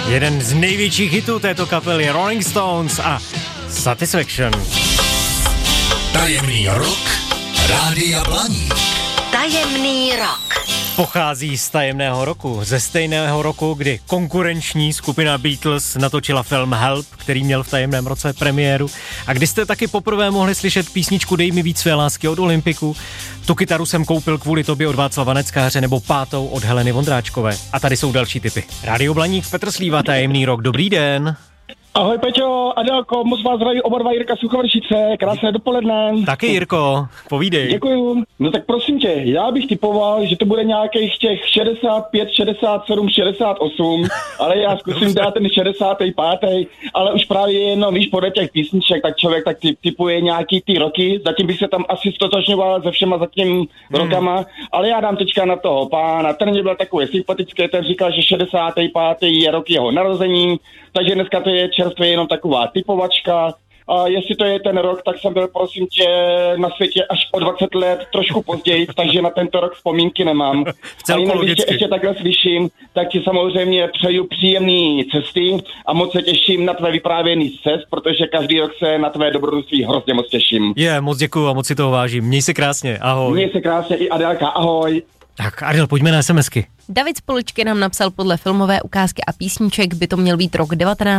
Jeden z největších hitů této kapely Rolling Stones a Satisfaction. Tajemný rok Rádia Blaník. Tajemný rok. Pochází z tajemného roku, ze stejného roku, kdy konkurenční skupina Beatles natočila film Help, který měl v tajemném roce premiéru, a kdy jste taky poprvé mohli slyšet písničku Dej mi víc své lásky od Olympiku. Tu kytaru jsem koupil kvůli tobě od Václava Neckáře nebo Pátou od Heleny Vondráčkové. A tady jsou další tipy. Rádio Blaník, Petr Slíva, tajemný rok, dobrý den. Ahoj Peťo, Adélko, moc vás zdraví oba dva, Jirka Suchovršice, krásné dopoledne. Taky Jirko, povídej. Děkuju. No tak prosím tě, já bych typoval, že to bude nějakých těch 65, 67, 68, ale já zkusím dát ten 65. Ale už právě jenom, víš, podle těch písniček, tak člověk tak typuje nějaký ty roky, zatím bych se tam asi stotožňoval se všema zatím rokama, ale já dám teďka na toho pána, ten mě byl takový sympatický, ten říkal, že 65. je rok jeho narození, takže dneska to je čerstvě jenom taková typovačka. A jestli to je ten rok, tak jsem byl, prosím tě, na světě až o 20 let, trošku později, takže na tento rok vzpomínky nemám. A jinak, když tě ještě takhle slyším, tak ti samozřejmě přeju příjemné cesty a moc se těším na tvé vyprávěný cest, protože každý rok se na tvé dobrodružství hrozně moc těším. Moc děkuju a moc si toho vážím. Měj se krásně, ahoj. Měj se krásně i Adélka, ahoj. Tak Adel, pojďme na SMSky. David Spoličky nám napsal, podle filmové ukázky a písniček by to měl být rok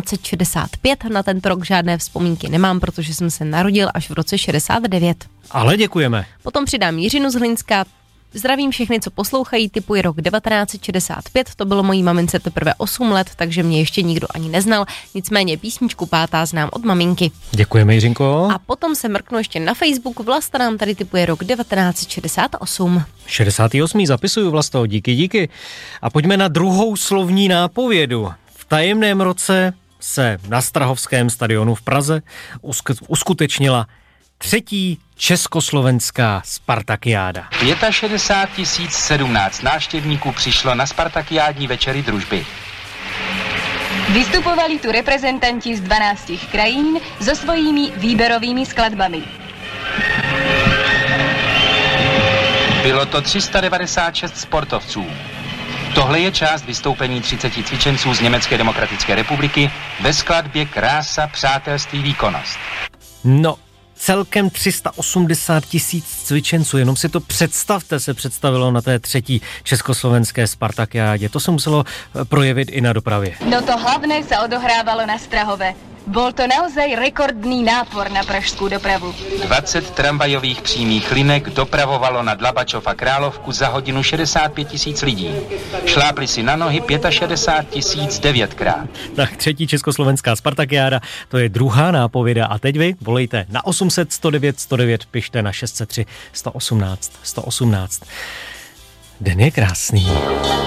1965. Na tento rok žádné vzpomínky nemám, protože jsem se narodil až v roce 69. Ale děkujeme. Potom přidám Jiřinu z Hlinska. Zdravím všechny, co poslouchají, typuji rok 1965, to bylo mojí mamince teprve 8 let, takže mě ještě nikdo ani neznal, nicméně písničku Pátá znám od maminky. Děkujeme, Jiřinko. A potom se mrknu ještě na Facebook, Vlasta nám tady typuje rok 1968. 68. zapisuju, Vlasto, díky. A pojďme na druhou slovní nápovědu. V tajemném roce se na Strahovském stadionu v Praze uskutečnila třetí československá Spartakiáda. 65 017 návštěvníků přišlo na Spartakiádní večery družby. Vystupovali tu reprezentanti z 12 krajín so svojimi výberovými skladbami. Bylo to 396 sportovců. Tohle je část vystoupení 30 cvičenců z Německé demokratické republiky ve skladbě Krása, přátelství, výkonnost. No, celkem 380 000 cvičenců, jenom si to představte, se představilo na té třetí československé Spartakiádě. To se muselo projevit i na dopravě. No to hlavné sa odohrávalo na Strahove. Bol to naozaj rekordný nápor na pražskou dopravu. 20 tramvajových přímých linek dopravovalo na Dlabačov a Královku za hodinu 65 000 lidí. Šlápli si na nohy 65 000 9krát. Tak třetí československá Spartakiáda, to je druhá nápověda. A teď vy volejte na 800 109 109, pište na 603 118 118. Den je krásný.